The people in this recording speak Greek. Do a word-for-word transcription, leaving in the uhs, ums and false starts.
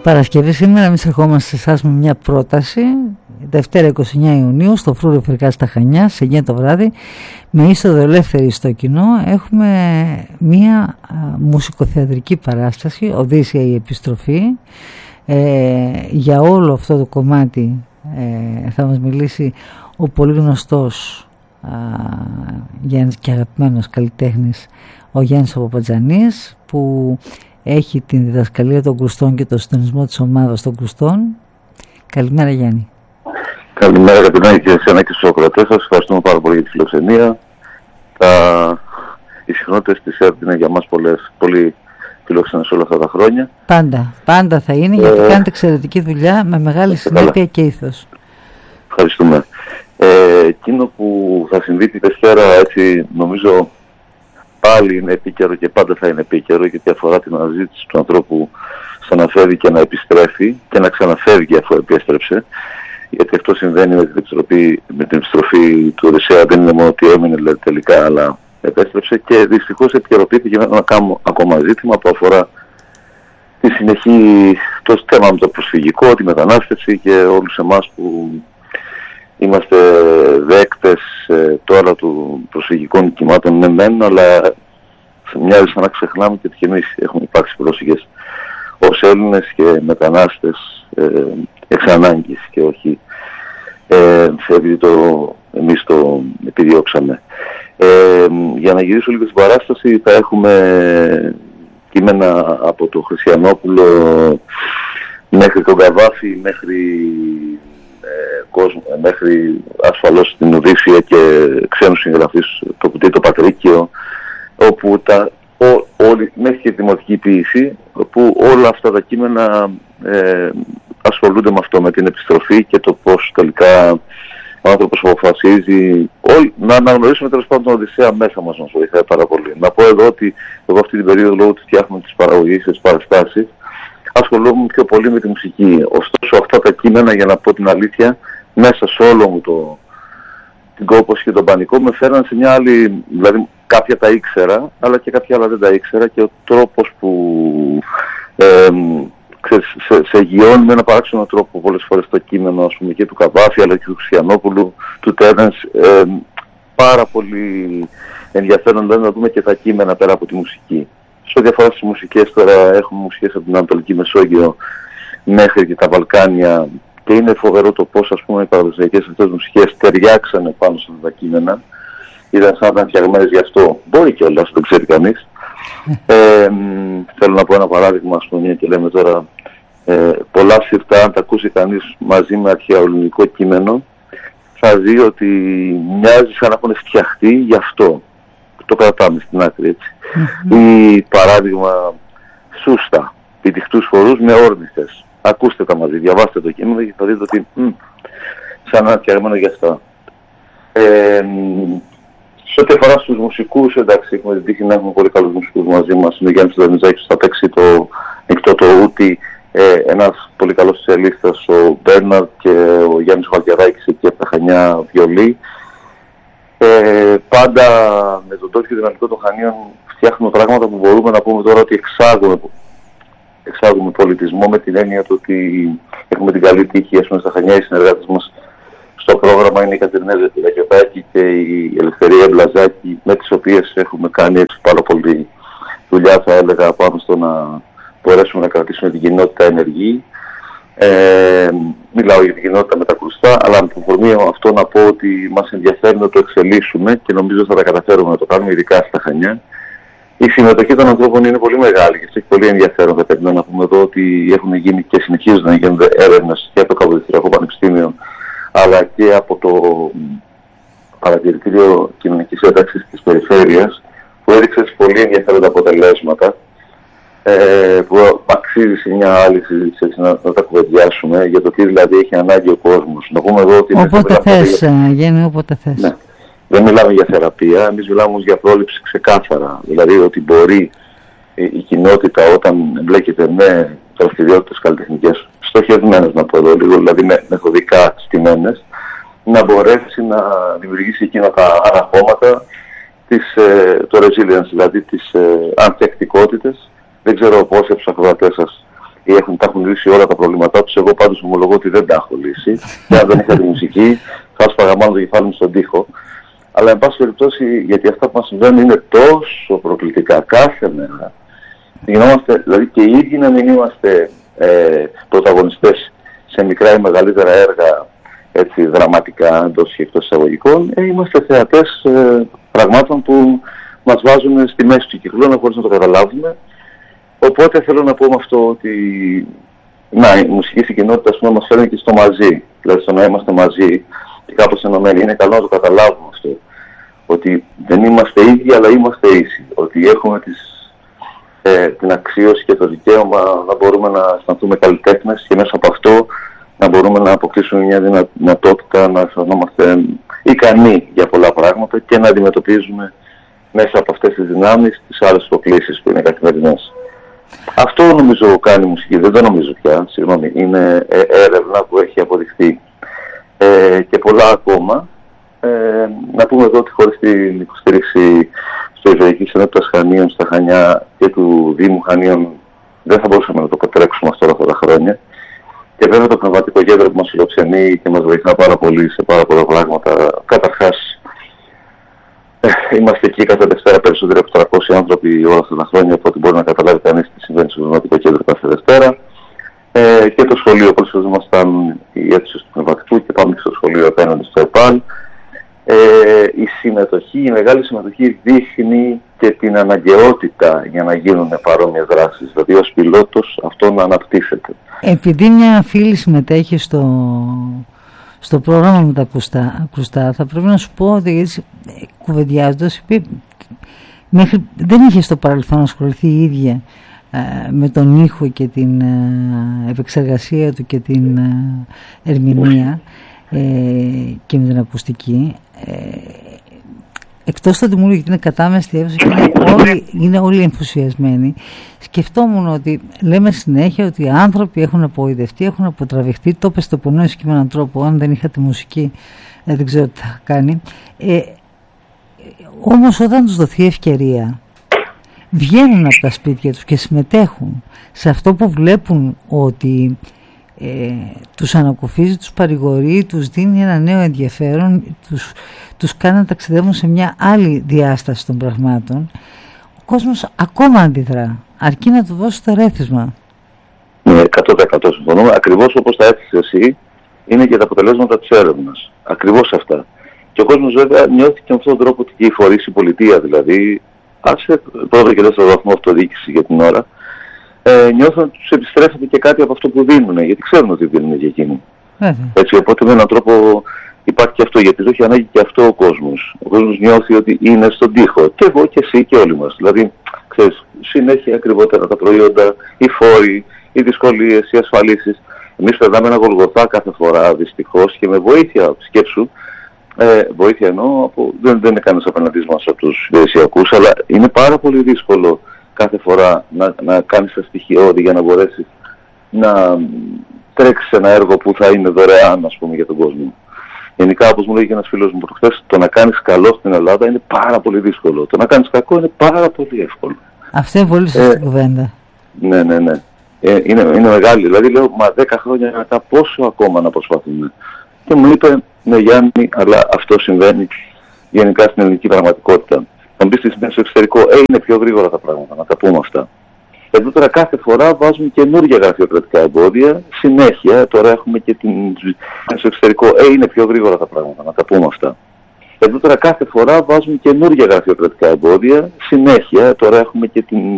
Παρασκευή σήμερα εμείς ερχόμαστε σε εσάς με μια πρόταση. Δευτέρα είκοσι εννέα Ιουνίου στο Φρούριο Φρικά στα Χανιά σε εννιά το βράδυ, με είσοδο ελεύθερη στο κοινό, έχουμε μια α, μουσικοθεατρική παράσταση, Οδύσσια η επιστροφή. Ε, για όλο αυτό το κομμάτι ε, θα μας μιλήσει ο πολύ γνωστός α, Γιάννης και αγαπημένος καλλιτέχνης, ο Γιάννης ο Παπατζανής, που έχει την διδασκαλία των κρουστών και το συντονισμό της ομάδας των κρουστών. Καλημέρα, Γιάννη. Καλημέρα, αγαπητοί, και εσένα και στους ακροατές σας. Ευχαριστούμε πάρα πολύ για τη φιλοξενία. Τα... Οι συχνότητες της ΕΡΤ είναι για μας πολλές, πολύ φιλοξενές όλα αυτά τα χρόνια. Πάντα, πάντα θα είναι, γιατί ε... κάνετε εξαιρετική δουλειά με μεγάλη συνέπεια και ήθος. Ευχαριστούμε. Ε, εκείνο που θα συμβεί τη Δευτέρα, έτσι νομίζω πάλι είναι επίκαιρο και πάντα θα είναι επίκαιρο, γιατί αφορά την αναζήτηση του ανθρώπου ξαναφεύγει και να επιστρέφει και να ξαναφεύγει αφού επέστρεψε. Γιατί αυτό συμβαίνει με την επιστροφή, με την επιστροφή του Οδυσσέα. Δεν είναι μόνο ότι έμεινε δηλαδή, τελικά, αλλά επέστρεψε, και δυστυχώς επικαιροποιήθηκε με ένα ακόμα ζήτημα που αφορά τη συνεχή, το θέμα με το προσφυγικό, τη μετανάστευση και όλους εμάς που είμαστε δέκτες ε, τώρα του προσφυγικών κυμάτων, ναι μεν, αλλά μοιάζει σαν να ξεχνάμε και ότι και εμείς έχουμε υπάρξει πρόσφυγες ως Έλληνες και μετανάστες ε, εξ ανάγκης και όχι ε, επειδή το, εμείς το επιδιώξαμε. Ε, για να γυρίσω λίγο στην παράσταση, θα έχουμε κείμενα από το Χριστιανόπουλο μέχρι τον Καβάφη, μέχρι, ε, κόσμο, μέχρι ασφαλώς την Οδύσσια και ξένους συγγραφείς, το Κουτί, το Πατρίκιο, όπου τα, ό, όλη, μέχρι και τη δημοτική ποίηση, όπου όλα αυτά τα κείμενα ε, ασχολούνται με αυτό, με την επιστροφή και το πώς τελικά ο άνθρωπος αποφασίζει όλοι, να αναγνωρίσουμε τέλος πάντων τον Οδυσσέα μέσα μας, μας βοηθάει πάρα πολύ. Να πω εδώ ότι εγώ αυτή την περίοδο, λόγω του φτιάχνουμε τις παραγωγές και τις παραστάσεις, ασχολούμαι πιο πολύ με τη μουσική. Ωστόσο αυτά τα κείμενα, για να πω την αλήθεια, μέσα σε όλο μου το, την κόπωση και τον πανικό, με φέραν σε μια άλλη, δηλαδή κάποια τα ήξερα, αλλά και κάποια άλλα δεν τα ήξερα, και ο τρόπος που ε, ξέρεις, σε, σε γιώνει με ένα παράξενο τρόπο πολλές φορές το κείμενο, ας πούμε, και του Καβάφη αλλά και του Χριστιανόπουλου, του Τέρενς, ε, πάρα πολύ ενδιαφέρον δηλαδή, να δούμε και τα κείμενα πέρα από τη μουσική. Σε ό,τι αφορά στις μουσικές, τώρα έχουμε μουσικές από την Ανατολική Μεσόγειο μέχρι και τα Βαλκάνια, και είναι φοβερό το πώς, ας πούμε, οι παραδοσιακές αυτές μουσικές ταιριάξανε πάνω σε αυτά τα κείμενα. Ήταν σαν να ήταν φτιαγμένες γι' αυτό. Μπορεί και όλα, δεν ξέρει κανείς. Ε, θέλω να πω ένα παράδειγμα, ας πούμε, και λέμε τώρα ε, πολλά συρτά, αν τα ακούσει κανείς μαζί με αρχαιοελληνικό κείμενο, θα δει ότι μοιάζει σαν να έχουν φτιαχτεί γι' αυτό. Το κρατάμε στην άκρη, έτσι. Mm-hmm. Ή παράδειγμα σούστα, πητυχτούς χορούς με όρνηθες. Ακούστε τα μαζί, διαβάστε το κείμενο και θα δείτε ότι μ, σαν να είναι φτιαγμένο γι' αυτό. Ε, Σε ό,τι αφορά στους μουσικούς, εντάξει, έχουμε την τύχη να έχουμε πολύ καλούς μουσικούς μαζί μας. Ο Γιάννης Δανιζάκης θα παίξει το νυχτό το ούτι, ε, ένας πολύ καλός τσελίστας, ο Μπέρναρντ, και ο Γιάννης Βαλκεράκης εκεί από τα Χανιά βιολί. Ε, πάντα με τον τόκιο δυναμικό των Χανίων φτιάχνουμε πράγματα που μπορούμε να πούμε τώρα ότι εξάγουμε, εξάγουμε πολιτισμό, με την έννοια του ότι έχουμε την καλή τύχη, ας πούμε, στα Χανιά οι συνεργάτες μας στο πρόγραμμα είναι η Κατερίνα Ζετηλακιωτάκη και η Ελευθερία Μπλαζάκη, με τις οποίες έχουμε κάνει έτσι πάρα πολύ δουλειά, θα έλεγα, πάνω στο να μπορέσουμε να κρατήσουμε την κοινότητα ενεργή. Ε, μιλάω για την κοινότητα με τα κρουστά, αλλά με το φορμή αυτό να πω ότι μας ενδιαφέρει να το εξελίσσουμε και νομίζω θα τα καταφέρουμε να το κάνουμε, ειδικά στα Χανιά. Η συμμετοχή των ανθρώπων είναι πολύ μεγάλη και αυτό έχει πολύ ενδιαφέρον. Θα πρέπει να πούμε εδώ ότι έχουν γίνει και συνεχίζουν να γίνονται έρευνες και από το Καποδιστριακό Πανεπιστήμιο, αλλά και από το Παρατηρητήριο Κοινωνικής Ένταξης της Περιφέρειας, που έδειξε πολύ ενδιαφέροντα αποτελέσματα, ε, που αξίζει σε μια άλλη συζήτηση να, να τα κουβεντιάσουμε, για το τι δηλαδή έχει ανάγκη ο κόσμος. Να πούμε εδώ ότι όποτε θες, για... Γέννη, όποτε θες. Ναι. Δεν μιλάμε για θεραπεία, εμείς μιλάμε όμως για πρόληψη ξεκάθαρα. Δηλαδή ότι μπορεί η, η κοινότητα, όταν εμπλέκεται με δραστηριότητες καλλιτεχνικές, στοχευμένες να πω εδώ λίγο, δηλαδή με μεθοδικά στημένες, να μπορέσει να δημιουργήσει εκείνα τα αναχώματα, της, ε, το resilience, δηλαδή τις ε, ανθεκτικότητες. Δεν ξέρω πόσοι από τους ακροατές σας έχουν, τα έχουν λύσει όλα τα προβλήματά τους. Εγώ πάντως ομολογώ ότι δεν τα έχω λύσει. Και αν δεν είχα τη μουσική, θα έσπαγα μάλλον το κεφάλι μου στον τοίχο. Αλλά εν πάση περιπτώσει, γιατί αυτά που μας συμβαίνουν είναι τόσο προκλητικά κάθε μέρα. Γινόμαστε, δηλαδή και οι ίδιοι να μην είμαστε ε, πρωταγωνιστές σε μικρά ή μεγαλύτερα έργα, έτσι, δραματικά εντός και εκτός εισαγωγικών, ε, είμαστε θεατές ε, πραγμάτων που μας βάζουν στη μέση του κυκλώνα χωρίς να το καταλάβουμε. Οπότε θέλω να πω με αυτό ότι να, η μουσική συγκοινότητα, ας πούμε, μας φέρνει και στο μαζί, δηλαδή στο να είμαστε μαζί και κάπως ενωμένοι. Είναι καλό να το καταλάβουμε αυτό, ότι δεν είμαστε ίδιοι αλλά είμαστε ίσοι, ότι έχουμε τις, ε, την αξίωση και το δικαίωμα να μπορούμε να αισθανθούμε καλλιτέχνες και μέσα από αυτό να μπορούμε να αποκτήσουμε μια δυνα, δυνατότητα να αισθανόμαστε ικανοί για πολλά πράγματα και να αντιμετωπίζουμε μέσα από αυτές τις δυνάμεις τις άλλες προκλήσεις που είναι καθημερινές. Αυτό νομίζω κάνει η μουσική, δεν το νομίζω πια, συγγνώμη, είναι ε, έρευνα που έχει αποδειχθεί ε, και πολλά ακόμα. Ε, να πούμε εδώ ότι χωρίς την υποστήριξη της Ιδρυακής Ενότητας Χανίων στα Χανιά και του Δήμου Χανίων δεν θα μπορούσαμε να το αποτρέξουμε αυτό όλα αυτά τα χρόνια. Και βέβαια το πνευματικό κέντρο που μας φιλοξενεί και μας βοηθά πάρα πολύ σε πάρα πολλά πράγματα. Καταρχάς, ε, είμαστε εκεί κάθε Δευτέρα περισσότεροι από τριακόσιοι άνθρωποι όλα αυτά τα χρόνια, οπότε μπορεί να καταλάβει κανείς τι συμβαίνει στο πνευματικό κέντρο κάθε Δευτέρα. Ε, και το σχολείο, όπως μας φτάνουν οι αίθουσες του πνευματικού και πάμε και στο σχολείο απέναντι στο ΕΠΑΛ. Ε, η συμμετοχή, η μεγάλη συμμετοχή δείχνει και την αναγκαιότητα για να γίνουν παρόμοιες δράσεις, δηλαδή ως πιλότος αυτό να αναπτύσσεται. Επειδή μια φίλη συμμετέχει στο, στο πρόγραμμα με τα ακουστά, ακουστά, θα πρέπει να σου πω ότι κουβεντιάζοντας μέχρι, δεν είχε στο παρελθόν ασχοληθεί η ίδια ε, με τον ήχο και την ε, επεξεργασία του και την ε, ερμηνεία ε, και με την ακουστική. Ε, εκτός ότι μου λέει ότι είναι κατάμεστη αίθουσα και είναι όλοι, είναι όλοι ενθουσιασμένοι, σκεφτόμουν ότι λέμε συνέχεια ότι οι άνθρωποι έχουν απογοητευτεί, έχουν αποτραβηχτεί, το είπε στο πονόηση και με έναν τρόπο, αν δεν είχα τη μουσική ε, δεν ξέρω τι θα κάνει. Ε, όμως όταν τους δοθεί ευκαιρία βγαίνουν από τα σπίτια τους και συμμετέχουν σε αυτό που βλέπουν ότι Ε, τους ανακουφίζει, τους παρηγορεί, τους δίνει ένα νέο ενδιαφέρον, τους, τους κάνει να ταξιδεύουν σε μια άλλη διάσταση των πραγμάτων, ο κόσμος ακόμα αντιδρά, αρκεί να του δώσει το ρέθισμα. Ναι, εκατό τοις εκατό συμφωνούμε. Ακριβώς όπως τα έθεσες εσύ, είναι και τα αποτελέσματα της έρευνας. Ακριβώς αυτά. Και ο κόσμος βέβαια νιώθει και με αυτόν τον τρόπο ότι και οι φορείς, η πολιτεία δηλαδή, άσε πρώτο και δεύτερο βαθμό αυτοδιοίκηση για την ώρα, Ε, νιώθουν ότι τους επιστρέφεται και κάτι από αυτό που δίνουν, γιατί ξέρουν ότι δίνουν για εκείνοι. Mm-hmm. Έτσι, οπότε με έναν τρόπο υπάρχει και αυτό, γιατί το έχει ανάγκη και αυτό ο κόσμος. Ο κόσμος νιώθει ότι είναι στον τοίχο. Και εγώ και εσύ και όλοι μας. Δηλαδή, ξέρεις, συνέχεια ακριβότερα τα προϊόντα, οι φόροι, οι δυσκολίες, οι ασφαλίσεις. Εμείς περνάμε ένα Γολγοθά κάθε φορά, δυστυχώς, και με βοήθεια, σκέψου, ε, βοήθεια εννοώ, από, δεν, δεν είναι κανένας απέναντί μας από τους υπηρεσιακούς, αλλά είναι πάρα πολύ δύσκολο κάθε φορά να, να κάνεις τα στοιχειώδη για να μπορέσεις να τρέξεις ένα έργο που θα είναι δωρεάν, ας πούμε, για τον κόσμο. Γενικά, όπως μου λέγει ένας φίλος μου προχθές, το να κάνεις καλό στην Ελλάδα είναι πάρα πολύ δύσκολο. Το να κάνεις κακό είναι πάρα πολύ εύκολο. Αυτό είναι πολύ σωστή ε, κουβέντα. Ναι, ναι, ναι. Ε, είναι, είναι μεγάλη. Δηλαδή λέω, μα δέκα χρόνια μετά πόσο ακόμα να προσπαθούμε. Και μου είπε, ναι Γιάννη, αλλά αυτό συμβαίνει γενικά στην ελληνική πραγματικότητα. Θα μπει στη στο εξωτερικό, ε, είναι πιο γρήγορα τα πράγματα, να τα πούμε αυτά. Εδώ τώρα κάθε φορά βάζουμε καινούργια γραφειοκρατικά εμπόδια, συνέχεια, τώρα έχουμε και την... στο εξωτερικό, ε, είναι πιο γρήγορα τα πράγματα, να τα πούμε αυτά. Εδώ τώρα κάθε φορά βάζουμε καινούργια γραφειοκρατικά εμπόδια, συνέχεια, τώρα έχουμε και την...